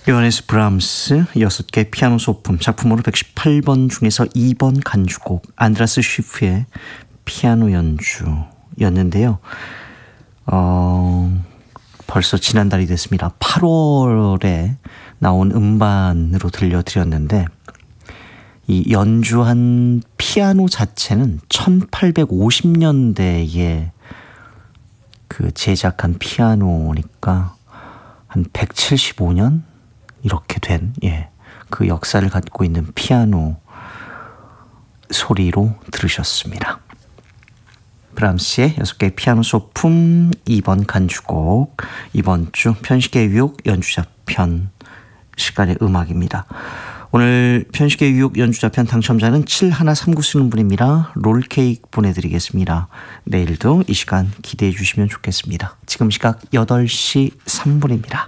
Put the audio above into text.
요하네스 브람스 6개 피아노 소품 작품으로 118번 중에서 2번 간주곡 안드라스 쉬프의 피아노 연주였는데요. 벌써 지난달이 됐습니다. 8월에 나온 음반으로 들려드렸는데 이 연주한 피아노 자체는 1850년대에 그 제작한 피아노니까 한 175년 이렇게 된 그 역사를 갖고 있는 피아노 소리로 들으셨습니다. 브람스의 6개의 피아노 소품 2번 간주곡 이번 주 편식의 유혹 연주자편 시간의 음악입니다. 오늘 편식의 유혹 연주자편 당첨자는 7139 쓰는 분입니다. 롤케이크 보내드리겠습니다. 내일도 이 시간 기대해 주시면 좋겠습니다. 지금 시각 8시 3분입니다.